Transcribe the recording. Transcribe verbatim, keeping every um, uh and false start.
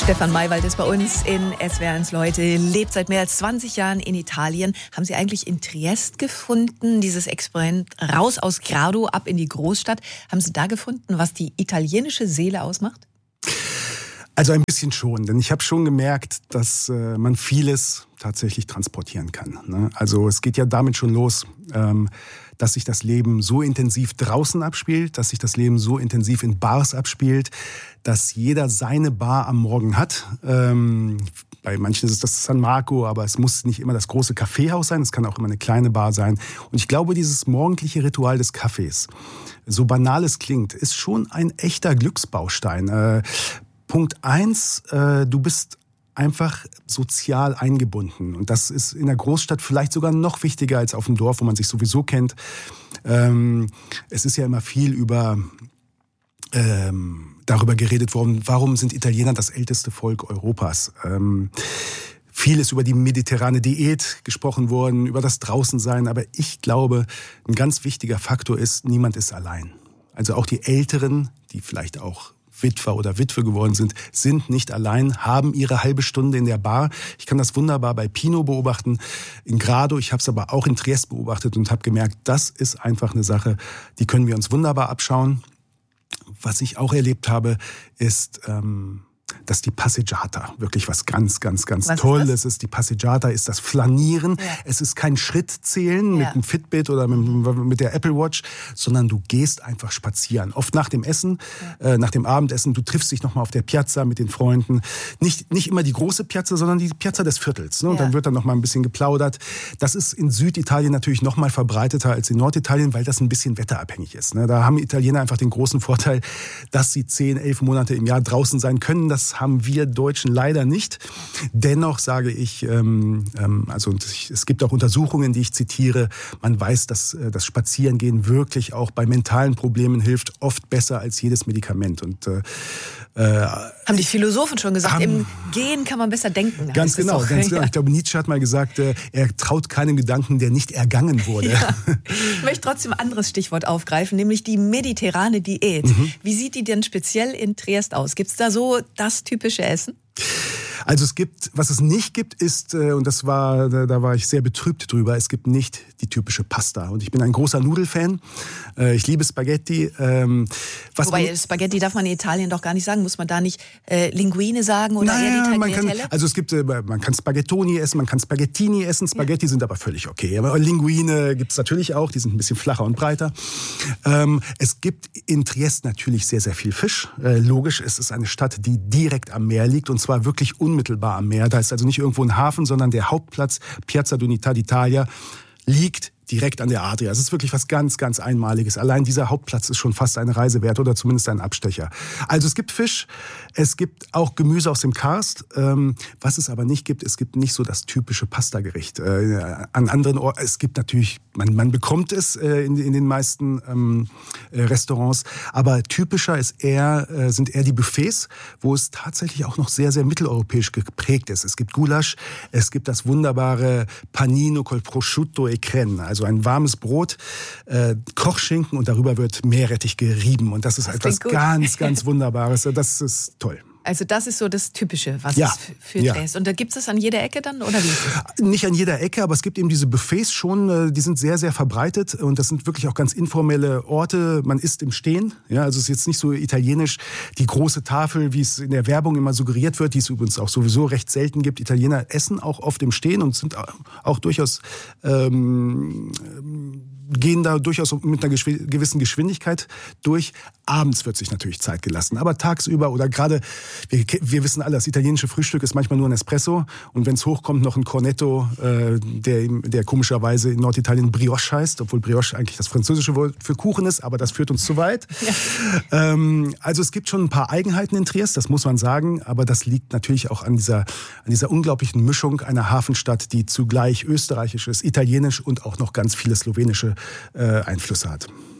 Stefan Maywald ist bei uns in S W R eins Leute, lebt seit mehr als zwanzig Jahren in Italien. Haben Sie eigentlich in Triest gefunden, dieses Experiment raus aus Grado, ab in die Großstadt? Haben Sie da gefunden, was die italienische Seele ausmacht? Also ein bisschen schon, denn ich habe schon gemerkt, dass äh, man vieles tatsächlich transportieren kann. Ne? Also es geht ja damit schon los, ähm, dass sich das Leben so intensiv draußen abspielt, dass sich das Leben so intensiv in Bars abspielt, dass jeder seine Bar am Morgen hat. Ähm, bei manchen ist es das San Marco, aber es muss nicht immer das große Kaffeehaus sein, es kann auch immer eine kleine Bar sein. Und ich glaube, dieses morgendliche Ritual des Kaffees, so banal es klingt, ist schon ein echter Glücksbaustein. Äh, Punkt eins, äh, du bist einfach sozial eingebunden. Und das ist in der Großstadt vielleicht sogar noch wichtiger als auf dem Dorf, wo man sich sowieso kennt. Ähm, es ist ja immer viel über, ähm, darüber geredet worden, warum sind Italiener das älteste Volk Europas? Ähm, viel ist über die mediterrane Diät gesprochen worden, über das Draußensein. Aber ich glaube, ein ganz wichtiger Faktor ist, niemand ist allein. Also auch die Älteren, die vielleicht auch Witwer oder Witwe geworden sind, sind nicht allein, haben ihre halbe Stunde in der Bar. Ich kann das wunderbar bei Pino beobachten, in Grado. Ich habe es aber auch in Triest beobachtet und habe gemerkt, das ist einfach eine Sache, die können wir uns wunderbar abschauen. Was ich auch erlebt habe, ist, ähm, dass die Passeggiata wirklich was ganz, ganz, ganz was Tolles ist, ist. Die Passeggiata ist das Flanieren. Ja. Es ist kein Schrittzählen ja. mit einem Fitbit oder mit, mit der Apple Watch, sondern du gehst einfach spazieren. Oft nach dem Essen, ja. äh, nach dem Abendessen. Du triffst dich nochmal auf der Piazza mit den Freunden. Nicht, nicht immer die große Piazza, sondern die Piazza des Viertels. Ne? Und ja. dann wird dann nochmal ein bisschen geplaudert. Das ist in Süditalien natürlich nochmal verbreiteter als in Norditalien, weil das ein bisschen wetterabhängig ist. Ne? Da haben Italiener einfach den großen Vorteil, dass sie zehn, elf Monate im Jahr draußen sein können. Das haben wir Deutschen leider nicht. Dennoch sage ich, ähm, ähm, also es gibt auch Untersuchungen, die ich zitiere. Man weiß, dass äh, das Spazierengehen wirklich auch bei mentalen Problemen hilft, oft besser als jedes Medikament. Und äh, äh, haben die Philosophen schon gesagt, haben, im Gehen kann man besser denken. Ganz genau, ganz genau. Ich glaube, Nietzsche hat mal gesagt, äh, er traut keinem Gedanken, der nicht ergangen wurde. Ja. Ich möchte trotzdem ein anderes Stichwort aufgreifen, nämlich die mediterrane Diät. Mhm. Wie sieht die denn speziell in Triest aus? Gibt es da so das typische Essen? Also es gibt, was es nicht gibt, ist, und das war, da war ich sehr betrübt drüber, es gibt nicht die typische Pasta. Und ich bin ein großer Nudelfan. Ich liebe Spaghetti. Was Wobei, man, Spaghetti darf man in Italien doch gar nicht sagen. Muss man da nicht äh, Linguine sagen oder naja, eher die man Tagliatelle? kann, also es gibt, man kann Spaghettoni essen, man kann Spaghettini essen. Spaghetti ja. sind aber völlig okay. Aber Linguine gibt es natürlich auch, die sind ein bisschen flacher und breiter. Es gibt in Triest natürlich sehr, sehr viel Fisch. Logisch, es ist eine Stadt, die direkt am Meer liegt und zwar wirklich unmittelbar am Meer. Da ist also nicht irgendwo ein Hafen, sondern der Hauptplatz, Piazza d'Unità d'Italia, liegt direkt an der Adria. Es ist wirklich was ganz, ganz Einmaliges. Allein dieser Hauptplatz ist schon fast eine Reise wert oder zumindest ein Abstecher. Also es gibt Fisch, es gibt auch Gemüse aus dem Karst. Ähm, was es aber nicht gibt, es gibt nicht so das typische Pastagericht. Äh, an anderen Orten, es gibt natürlich, man, man bekommt es äh, in, in den meisten ähm, äh, Restaurants, aber typischer ist eher, äh, sind eher die Buffets, wo es tatsächlich auch noch sehr, sehr mitteleuropäisch geprägt ist. Es gibt Gulasch, es gibt das wunderbare Panino col prosciutto e crema, also ein warmes Brot, äh, Kochschinken und darüber wird Meerrettich gerieben. Und das ist das etwas ganz, ganz Wunderbares. Das ist toll. Also das ist so das Typische, was ja. es für Triest. Ja. Und da gibt es an jeder Ecke dann, oder wie ist es? Nicht an jeder Ecke, aber es gibt eben diese Buffets schon, die sind sehr, sehr verbreitet. Und das sind wirklich auch ganz informelle Orte. Man isst im Stehen. Ja, also es ist jetzt nicht so italienisch die große Tafel, wie es in der Werbung immer suggeriert wird, die es übrigens auch sowieso recht selten gibt. Italiener essen auch oft im Stehen und sind auch durchaus... Ähm, gehen da durchaus mit einer gewissen Geschwindigkeit durch. Abends wird sich natürlich Zeit gelassen. Aber tagsüber oder gerade, wir, wir wissen alle, das italienische Frühstück ist manchmal nur ein Espresso. Und wenn es hochkommt, noch ein Cornetto, äh, der, der komischerweise in Norditalien Brioche heißt. Obwohl Brioche eigentlich das französische Wort für Kuchen ist. Aber das führt uns zu weit. Ja. Ähm, also es gibt schon ein paar Eigenheiten in Triest, das muss man sagen. Aber das liegt natürlich auch an dieser, an dieser unglaublichen Mischung einer Hafenstadt, die zugleich österreichisch ist, italienisch und auch noch ganz viele slowenische Einflüsse hat.